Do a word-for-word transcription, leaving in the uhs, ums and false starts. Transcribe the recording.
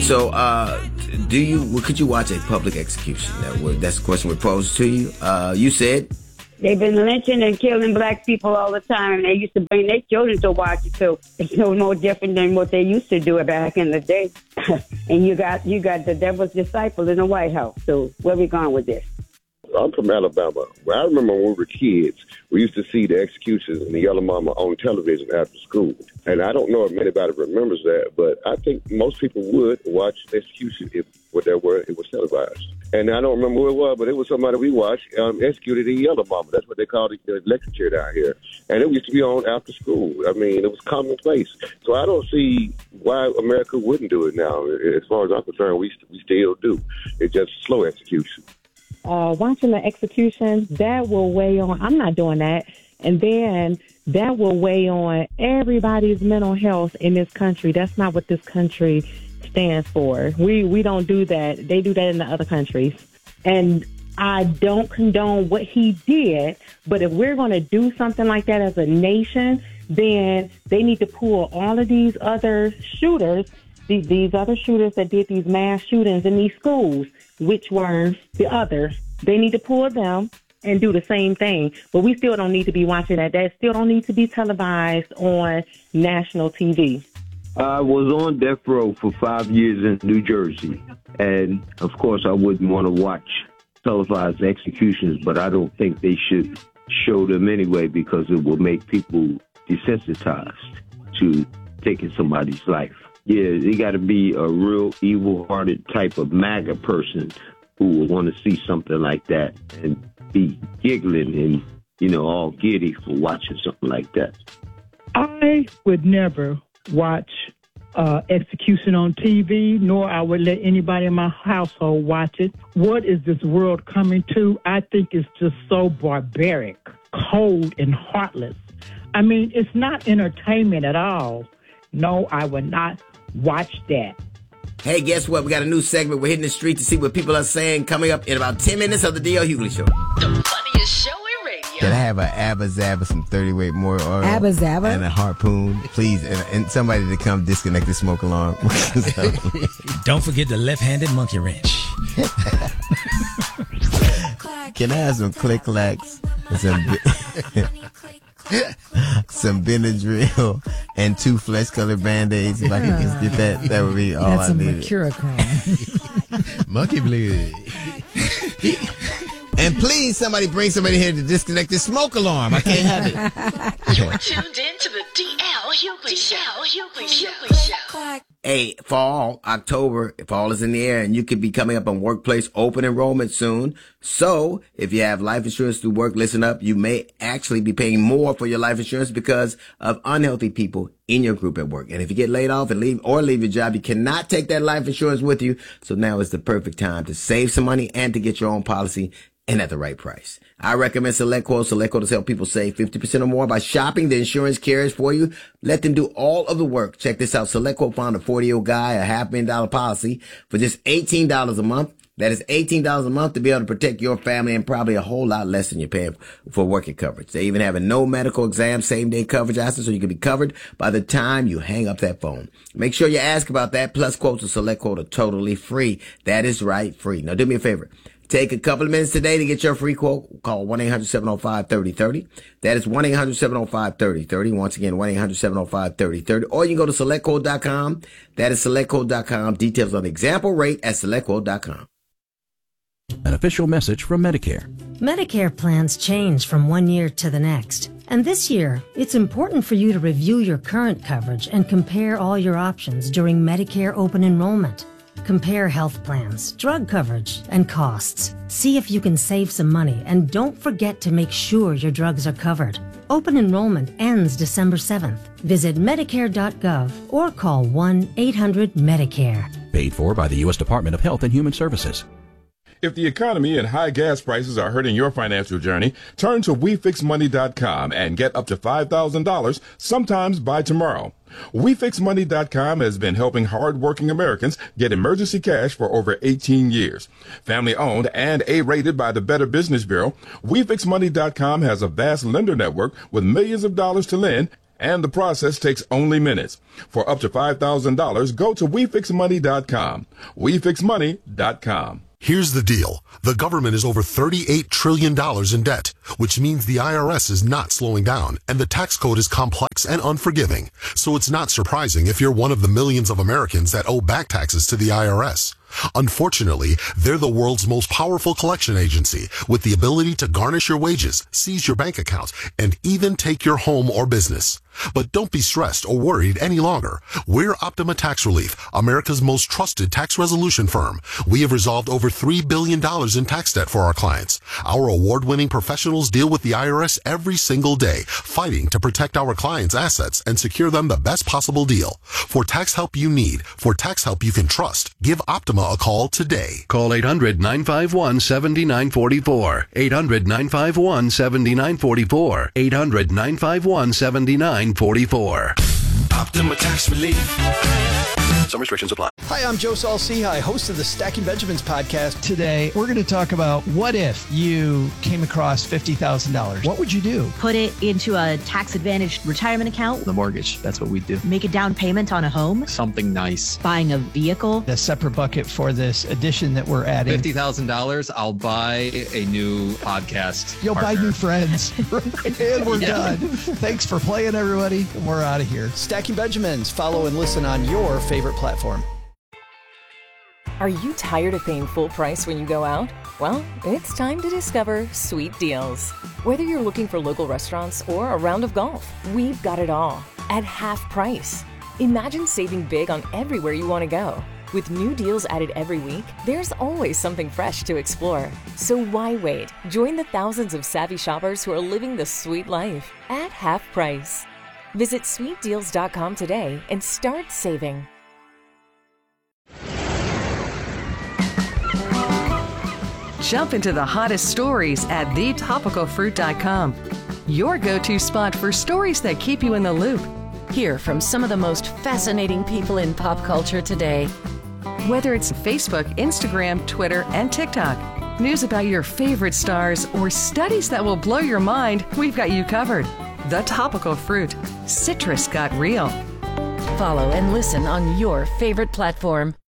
So, uh, do you, could you watch a public execution? That, that's the question we posed to you. Uh, you said? They've been lynching and killing black people all the time, and they used to bring their children to watch it, so it's no more different than what they used to do back in the day. And you got you got the devil's disciple in the White House. So where we going with this? I'm from Alabama. Well, I remember when we were kids, we used to see the executions in the Yellow Mama on television after school. And I don't know if anybody remembers that, but I think most people would watch the execution if what there were it was televised. And I don't remember who it was, but it was somebody we watched um, executed in Yellow Mama. That's what they called it, the electric chair down here. And it used to be on after school. I mean, it was commonplace. So I don't see why America wouldn't do it now. As far as I'm concerned, we, we still do. It's just slow execution. Uh, watching the execution, that will weigh on, I'm not doing that. And then that will weigh on everybody's mental health in this country. That's not what this country stands for. We we don't do that. They do that in the other countries. And I don't condone what he did, but if we're going to do something like that as a nation, then they need to pull all of these other shooters, these, these other shooters that did these mass shootings in these schools, which were the others. They need to pull them and do the same thing. But we still don't need to be watching that. That still don't need to be televised on national T V. I was on death row for five years in New Jersey. And, of course, I wouldn't want to watch televised executions, but I don't think they should show them anyway because it will make people desensitized to taking somebody's life. Yeah, you got to be a real evil-hearted type of MAGA person who will want to see something like that and be giggling and, you know, all giddy for watching something like that. I would never watch uh, execution on T V, nor I would let anybody in my household watch it. What is this world coming to? I think it's just so barbaric, cold, and heartless. I mean, it's not entertainment at all. No, I would not watch that. Hey, guess what? We got a new segment. We're hitting the street to see what people are saying coming up in about ten minutes of the D L Hughley Show. The funniest show in radio. Can I have an Abba Zaba, some thirty-weight more oil? Abba Zaba? And a harpoon, please. And, and somebody to come disconnect the smoke alarm. Don't forget the left-handed monkey wrench. Can I have some click-clacks? Some, some Benadryl and two flesh-colored Band-Aids. If I could just get that, that would be all That's I needed. That's some Mercurochrome. Monkey blood. And please, somebody bring somebody here to disconnect this smoke alarm. I can't have it. You're tuned in to the D L Hughley Show. Hughley Show. Hey, fall, October, fall is in the air, and you could be coming up on workplace open enrollment soon. So, if you have life insurance through work, listen up. You may actually be paying more for your life insurance because of unhealthy people in your group at work. And if you get laid off and leave or leave your job, you cannot take that life insurance with you. So now is the perfect time to save some money and to get your own policy and at the right price. I recommend SelectQuote. SelectQuote has helped people save fifty percent or more by shopping the insurance carriers for you. Let them do all of the work. Check this out. SelectQuote found a forty-year-old guy a half million dollar policy for just eighteen dollars a month. That is eighteen dollars a month to be able to protect your family and probably a whole lot less than you're paying for working coverage. They even have a no medical exam, same day coverage option, so you can be covered by the time you hang up that phone. Make sure you ask about that. Plus quotes with SelectQuote are totally free. That is right, free. Now do me a favor. Take a couple of minutes today to get your free quote. Call one eight hundred seven oh five three oh three oh. That is one eight hundred seven oh five three oh three oh. Once again, one eight hundred seven oh five three oh three oh. Or you can go to select quote dot com. That is select quote dot com. Details on the example rate at select quote dot com. An official message from Medicare. Medicare plans change from one year to the next. And this year, it's important for you to review your current coverage and compare all your options during Medicare open enrollment. Compare health plans, drug coverage, and costs. See if you can save some money, and don't forget to make sure your drugs are covered. Open enrollment ends December seventh. Visit Medicare dot gov or call one eight hundred Medicare. Paid for by the U S Department of Health and Human Services. If the economy and high gas prices are hurting your financial journey, turn to we fix money dot com and get up to five thousand dollars sometimes by tomorrow. we fix money dot com has been helping hard-working Americans get emergency cash for over eighteen years. Family-owned and A-rated by the Better Business Bureau, we fix money dot com has a vast lender network with millions of dollars to lend and the process takes only minutes. For up to five thousand dollars, go to we fix money dot com. we fix money dot com. Here's the deal. The government is over thirty-eight trillion dollars in debt, which means the I R S is not slowing down, and the tax code is complex and unforgiving. So it's not surprising if you're one of the millions of Americans that owe back taxes to the I R S. Unfortunately, they're the world's most powerful collection agency with the ability to garnish your wages, seize your bank account, and even take your home or business. But don't be stressed or worried any longer. We're Optima Tax Relief, America's most trusted tax resolution firm. We have resolved over three billion dollars in tax debt for our clients. Our award-winning professionals deal with the I R S every single day, fighting to protect our clients' assets and secure them the best possible deal. For tax help you need, for tax help you can trust, give Optima a call today. Call eight hundred, nine five one, seven nine four four. eight hundred, nine five one, seven nine four four. eight hundred, nine five one, seven nine four four. Optima Tax Relief. Some restrictions apply. Hi, I'm Joe Saul-Sehy, host of the Stacking Benjamins podcast. Today, we're going to talk about what if you came across fifty thousand dollars. What would you do? Put it into a tax-advantaged retirement account. The mortgage, that's what we do. Make a down payment on a home. Something nice. Buying a vehicle. A separate bucket for this addition that we're adding. fifty thousand dollars, I'll buy a new podcast You'll partner. buy new friends. And we're yeah. done. Thanks for playing, everybody. We're out of here. Stacking Benjamins. Follow and listen on your favorite platform. Are you tired of paying full price when you go out? Well, it's time to discover Sweet Deals. Whether you're looking for local restaurants or a round of golf, we've got it all at half price. Imagine saving big on everywhere you want to go. With new deals added every week, there's always something fresh to explore. So why wait? Join the thousands of savvy shoppers who are living the sweet life at half price. Visit sweet deals dot com today and start saving. Jump into the hottest stories at the topical fruit dot com. Your go-to spot for stories that keep you in the loop. Hear from some of the most fascinating people in pop culture today. Whether it's Facebook, Instagram, Twitter, and TikTok, news about your favorite stars, or studies that will blow your mind, we've got you covered. The Topical Fruit. Citrus got real. Follow and listen on your favorite platform.